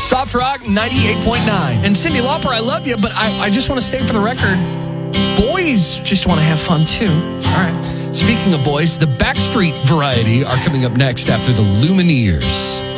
Soft Rock 98.9. And Cyndi Lauper, I love you, but I just want to state for the record, boys just want to have fun too. All right. Speaking of boys, the Backstreet Variety are coming up next after the Lumineers.